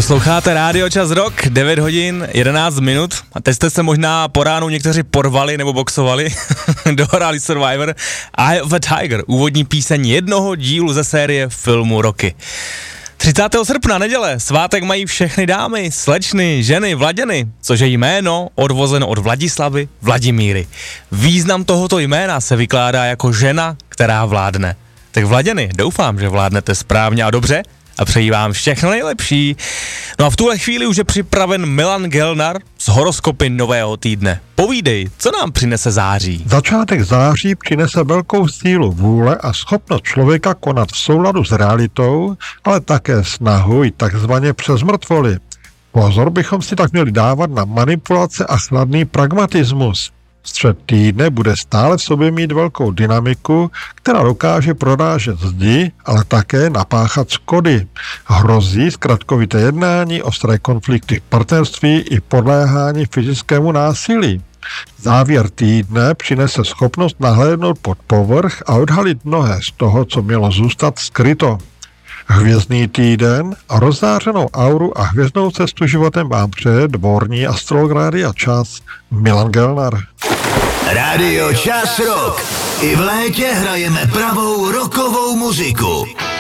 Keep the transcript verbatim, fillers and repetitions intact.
Posloucháte Rádio Čas Rock, devět hodin, jedenáct minut a teď jste se možná po ránu někteří porvali nebo boxovali, dohráli Survivor. Eye of a Tiger, úvodní píseň jednoho dílu ze série filmu Rocky. třicátého srpna, neděle, svátek mají všechny dámy, slečny, ženy, Vladěny, což je jméno odvozeno od Vladislavy, Vladimíry. Význam tohoto jména se vykládá jako žena, která vládne. Tak Vladěny, doufám, že vládnete správně a dobře a přeji vám všechno nejlepší. No a v tuhle chvíli už je připraven Milan Gelnar z horoskopy nového týdne. Povídej, co nám přinese září? Začátek září přinese velkou sílu vůle a schopnost člověka konat v souladu s realitou, ale také snahu i takzvaně přes mrtvoly. Pozor bychom si tak měli dávat na manipulace a snadný pragmatismus. Střed týdne bude stále v sobě mít velkou dynamiku, která dokáže prorážet zdi, ale také napáchat škody. Hrozí zkratkovité jednání, ostré konflikty v partnerství i podléhání fyzickému násilí. Závěr týdne přinese schopnost nahlédnout pod povrch a odhalit mnohé z toho, co mělo zůstat skryto. Hvězdný týden a rozzářenou auru a hvězdnou cestu životem vám přeje dvorní astrolog Rádia Čas Milan Gelnar. Rádio Čas Rock. I v létě hrajeme pravou rockovou muziku.